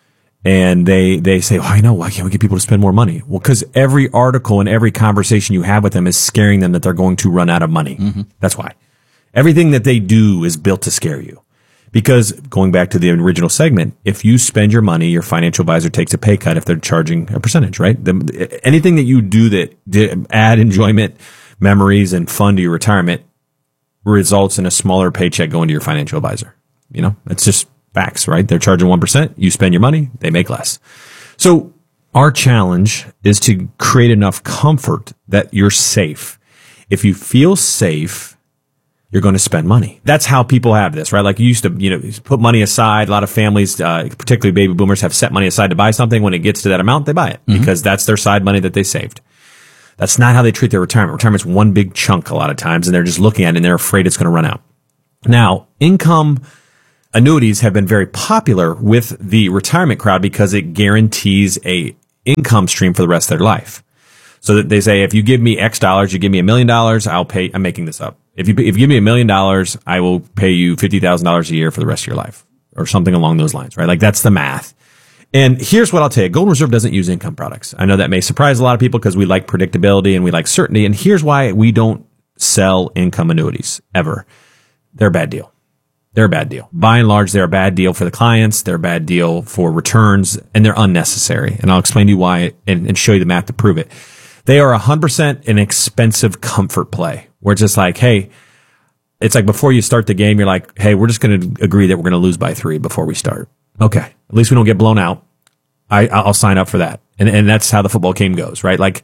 And they say, well, I know, why can't we get people to spend more money? Well, because every article and every conversation you have with them is scaring them that they're going to run out of money. Mm-hmm. That's why. Everything that they do is built to scare you. Because going back to the original segment, if you spend your money, your financial advisor takes a pay cut if they're charging a percentage, right? Anything that you do that add enjoyment, memories, and fun to your retirement results in a smaller paycheck going to your financial advisor. You know, that's just facts, right? They're charging 1%. You spend your money, they make less. So our challenge is to create enough comfort that you're safe. If you feel safe, you're going to spend money. That's how people have this, right? Like you used to, put money aside. A lot of families, particularly baby boomers, have set money aside to buy something. When it gets to that amount, they buy it because that's their side money that they saved. That's not how they treat their retirement. Retirement's one big chunk a lot of times, and they're just looking at it and they're afraid it's going to run out. Now, income annuities have been very popular with the retirement crowd because it guarantees a income stream for the rest of their life. So that they say, if you give me X dollars, you give me $1 million, I'll pay. I'm making this up. If you give me $1 million, I will pay you $50,000 a year for the rest of your life, or something along those lines, right? Like that's the math. And here's what I'll tell you. Golden Reserve doesn't use income products. I know that may surprise a lot of people because we like predictability and we like certainty. And here's why we don't sell income annuities ever. They're a bad deal. They're a bad deal. By and large, they're a bad deal for the clients. They're a bad deal for returns, and they're unnecessary. And I'll explain to you why and show you the math to prove it. They are 100% an expensive comfort play where it's just like, hey, it's like before you start the game, you're like, hey, we're just going to agree that we're going to lose by 3 before we start. Okay. At least we don't get blown out. I'll sign up for that. And that's how the football game goes, right? Like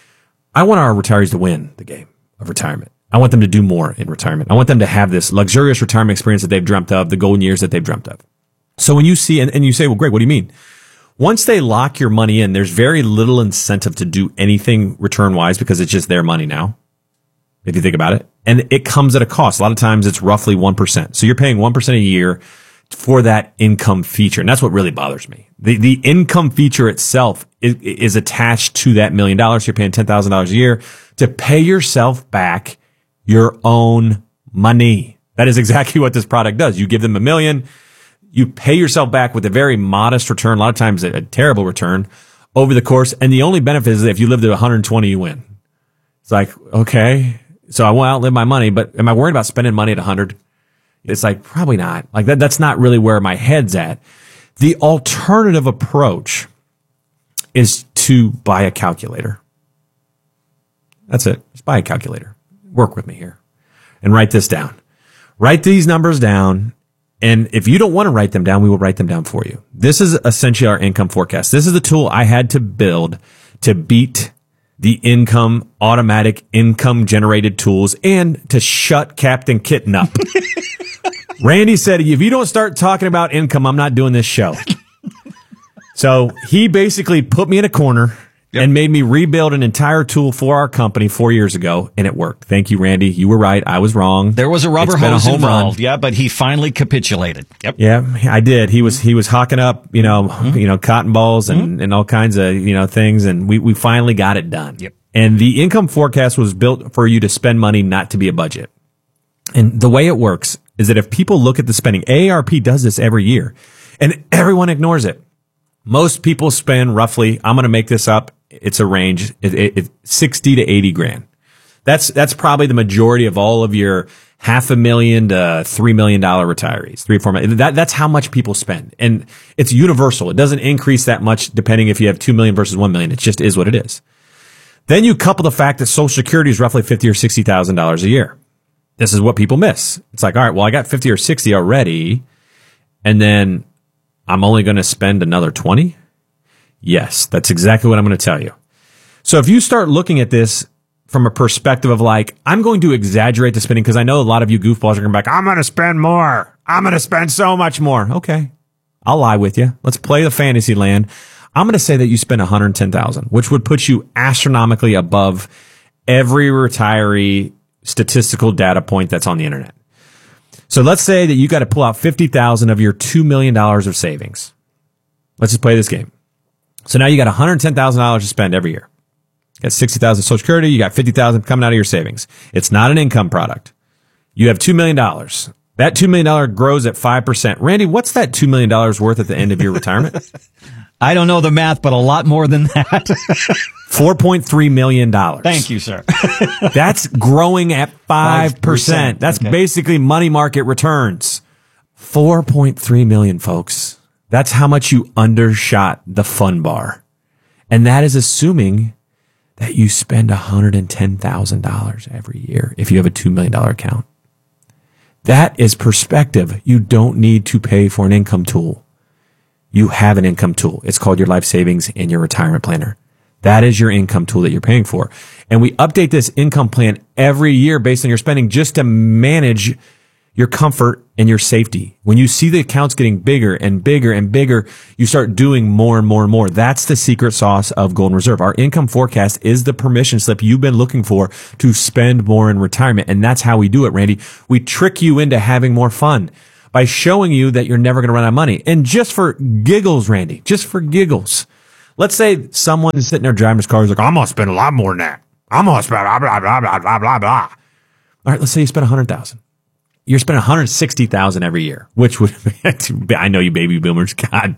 I want our retirees to win the game of retirement. I want them to do more in retirement. I want them to have this luxurious retirement experience that they've dreamt of, the golden years that they've dreamt of. So when you see, and you say, well, Greg, what do you mean? Once they lock your money in, there's very little incentive to do anything return-wise because it's just their money now, if you think about it. And it comes at a cost. A lot of times it's roughly 1%. So you're paying 1% a year for that income feature. And that's what really bothers me. The income feature itself is attached to that $1 million. You're paying $10,000 a year to pay yourself back your own money. That is exactly what this product does. You give them $1 million. You pay yourself back with a very modest return, a lot of times a terrible return over the course. And the only benefit is that if you live to 120, you win. It's like, okay, so I won't outlive my money, but am I worried about spending money at 100? It's like, probably not. Like that's not really where my head's at. The alternative approach is to buy a calculator. That's it. Just buy a calculator. Work with me here and write this down. Write these numbers down. And if you don't want to write them down, we will write them down for you. This is essentially our income forecast. This is the tool I had to build to beat the automatic income generated tools and to shut Captain Kitten up. Randy said, if you don't start talking about income, I'm not doing this show. So he basically put me in a corner and made me rebuild an entire tool for our company 4 years ago, and it worked. Thank you, Randy. You were right. I was wrong. There was a rubber hose involved. Yeah, but he finally capitulated. Yep. Yeah, I did. He was hawking up, cotton balls and all kinds of, things, and we finally got it done. Yep. And the income forecast was built for you to spend money, not to be a budget. And the way it works is that if people look at the spending, AARP does this every year, and everyone ignores it. Most people spend roughly, I'm going to make this up, it's a range, 60 to 80 grand. That's probably the majority of all of your $500,000 to $3 million retirees, 3-4 million. That's how much people spend. And it's universal. It doesn't increase that much depending if you have 2 million versus 1 million. It just is what it is. Then you couple the fact that Social Security is roughly $50,000 or $60,000 a year. This is what people miss. It's like, all right, well, I got 50 or 60 already, and then I'm only going to spend another 20. Yes, that's exactly what I'm going to tell you. So if you start looking at this from a perspective of like, I'm going to exaggerate the spending because I know a lot of you goofballs are going to be like, I'm going to spend more. I'm going to spend so much more. Okay, I'll lie with you. Let's play the fantasy land. I'm going to say that you spend $110,000, which would put you astronomically above every retiree statistical data point that's on the internet. So let's say that you got to pull out $50,000 of your $2 million of savings. Let's just play this game. So now you got $110,000 to spend every year. You got $60,000 Social Security. You got $50,000 coming out of your savings. It's not an income product. You have $2 million. That $2 million grows at 5%. Randy, what's that $2 million worth at the end of your retirement? I don't know the math, but a lot more than that. $4.3 million. Thank you, sir. That's growing at 5%. That's basically money market returns. 4.3 million, folks. That's how much you undershot the fun bar. And that is assuming that you spend $110,000 every year if you have a $2 million account. That is perspective. You don't need to pay for an income tool. You have an income tool. It's called your life savings and your retirement planner. That is your income tool that you're paying for. And we update this income plan every year based on your spending just to manage your comfort and your safety. When you see the accounts getting bigger and bigger and bigger, you start doing more and more and more. That's the secret sauce of Golden Reserve. Our income forecast is the permission slip you've been looking for to spend more in retirement. And that's how we do it, Randy. We trick you into having more fun by showing you that you're never going to run out of money. And just for giggles, Randy, just for giggles, let's say someone's sitting there driving his car, he's like, I'm going to spend a lot more than that. I'm going to spend blah, blah, blah, blah, blah, blah, blah. All right, let's say you spend $100,000. You're spending $160,000 every year, which would be, I know you baby boomers, God,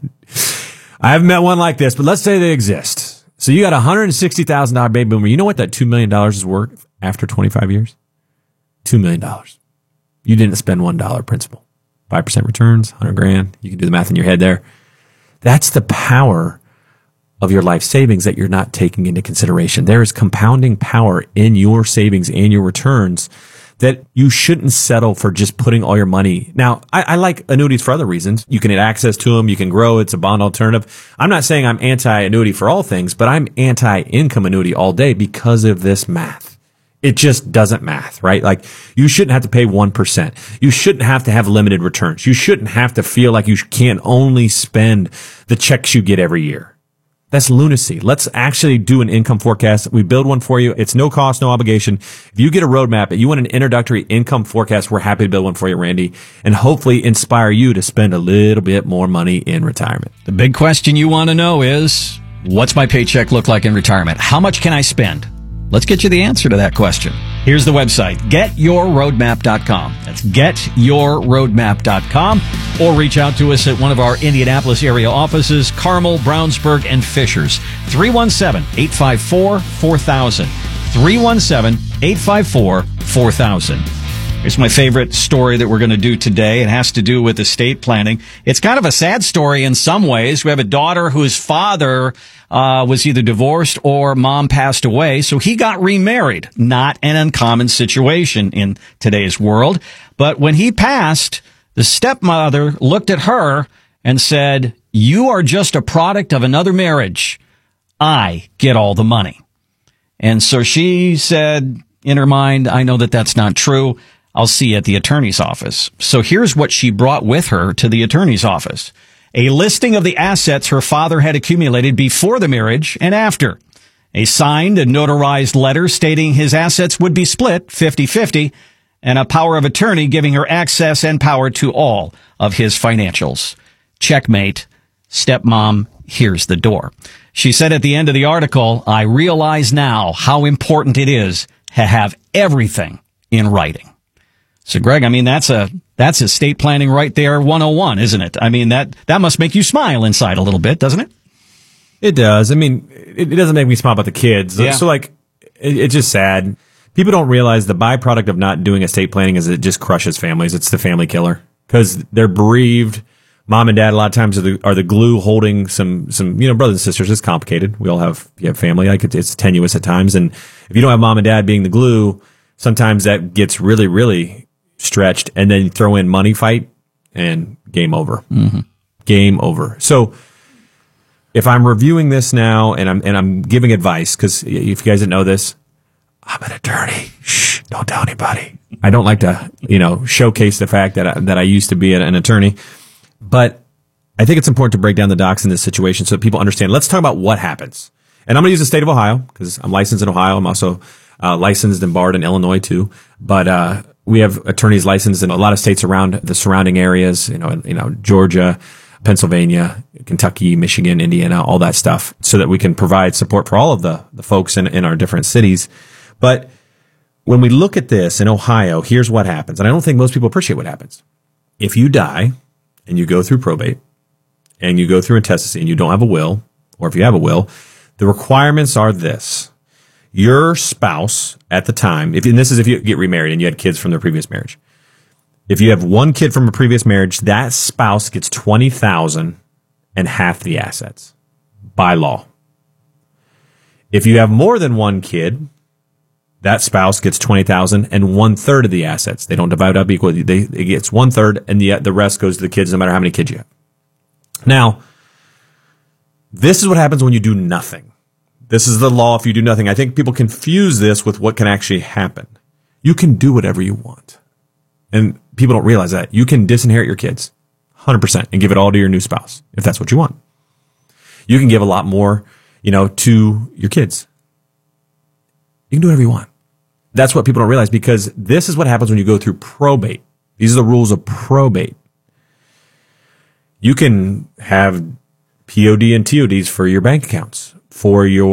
I haven't met one like this, but let's say they exist. So you got $160,000 baby boomer. You know what that $2 million is worth after 25 years? $2 million. You didn't spend $1 principal. 5% returns, $100,000. You can do the math in your head there. That's the power of your life savings that you're not taking into consideration. There is compounding power in your savings and your returns that you shouldn't settle for just putting all your money. Now, I like annuities for other reasons. You can get access to them. You can grow. It's a bond alternative. I'm not saying I'm anti-annuity for all things, but I'm anti-income annuity all day because of this math. It just doesn't math, right? Like, you shouldn't have to pay 1%. You shouldn't have to have limited returns. You shouldn't have to feel like you can only spend the checks you get every year. That's lunacy. Let's actually do an income forecast. We build one for you. It's no cost, no obligation. If you get a roadmap and you want an introductory income forecast, we're happy to build one for you, Randy, and hopefully inspire you to spend a little bit more money in retirement. The big question you want to know is, what's my paycheck look like in retirement? How much can I spend? Let's get you the answer to that question. Here's the website, getyourroadmap.com. That's getyourroadmap.com. Or reach out to us at one of our Indianapolis area offices, Carmel, Brownsburg, and Fishers. 317-854-4000. 317-854-4000. Here's my favorite story that we're going to do today. It has to do with estate planning. It's kind of a sad story in some ways. We have a daughter whose father was either divorced or mom passed away, so he got remarried. Not an uncommon situation in today's world. But when he passed, the stepmother looked at her and said, "You are just a product of another marriage. I get all the money." And so she said in her mind, "I know that that's not true. I'll see you at the attorney's office." So here's what she brought with her to the attorney's office: a listing of the assets her father had accumulated before the marriage and after, a signed and notarized letter stating his assets would be split 50-50, and a power of attorney giving her access and power to all of his financials. Checkmate. Stepmom, here's the door. She said at the end of the article, "I realize now how important it is to have everything in writing." So, Greg, I mean, that's estate planning right there, 101, isn't it? I mean, that must make you smile inside a little bit, doesn't it? It does. I mean, it doesn't make me smile about the kids. Yeah. So, like, it's just sad. People don't realize the byproduct of not doing estate planning is it just crushes families. It's the family killer because they're bereaved. Mom and dad a lot of times are the glue holding some brothers and sisters. It's complicated. You have family. Like, it's tenuous at times. And if you don't have mom and dad being the glue, sometimes that gets really, really stretched, and then you throw in money fight and game over. Mm-hmm. Game over. So if I'm reviewing this now and I'm giving advice, because if you guys didn't know this, I'm an attorney. Shh, don't tell anybody. I don't like to, showcase the fact that I used to be an attorney, but I think it's important to break down the docs in this situation so that people understand. Let's talk about what happens. And I'm going to use the state of Ohio because I'm licensed in Ohio. I'm also licensed and barred in Illinois too. But we have attorneys licensed in a lot of states around the surrounding areas, Georgia, Pennsylvania, Kentucky, Michigan, Indiana, all that stuff, so that we can provide support for all of the folks in our different cities. But when we look at this in Ohio, here's what happens. And I don't think most people appreciate what happens. If you die and you go through probate and you go through intestacy and you don't have a will, or if you have a will, the requirements are this. Your spouse at the time, and this is if you get remarried and you had kids from their previous marriage. If you have one kid from a previous marriage, that spouse gets $20,000 and half the assets by law. If you have more than one kid, that spouse gets $20,000 and 1/3 of the assets. They don't divide up equally. It gets 1/3, and the rest goes to the kids, no matter how many kids you have. Now, this is what happens when you do nothing. This is the law if you do nothing. I think people confuse this with what can actually happen. You can do whatever you want. And people don't realize that. You can disinherit your kids 100% and give it all to your new spouse if that's what you want. You can give a lot more, to your kids. You can do whatever you want. That's what people don't realize, because this is what happens when you go through probate. These are the rules of probate. You can have POD and TODs for your bank accounts, for your